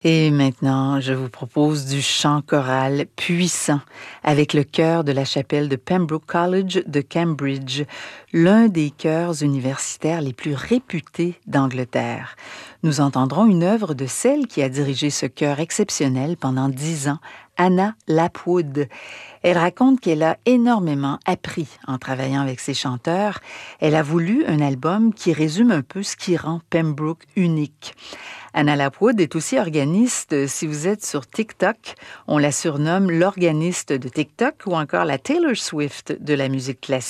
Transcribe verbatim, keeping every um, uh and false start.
Et maintenant, je vous propose du chant choral puissant avec le chœur de la chapelle de Pembroke College de Cambridge, l'un des chœurs universitaires les plus réputés d'Angleterre. Nous entendrons une œuvre de celle qui a dirigé ce chœur exceptionnel pendant dix ans, Anna Lapwood. Elle raconte qu'elle a énormément appris en travaillant avec ses chanteurs. Elle a voulu un album qui résume un peu ce qui rend Pembroke unique. Anna Lapwood est aussi organiste. Si vous êtes sur TikTok, on la surnomme l'organiste de TikTok ou encore la Taylor Swift de la musique classique.